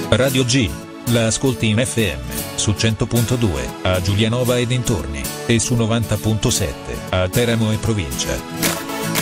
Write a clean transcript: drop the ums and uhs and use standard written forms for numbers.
Radio G. La ascolti in FM, su 100.2, a Giulianova e dintorni, e su 90.7, a Teramo e provincia.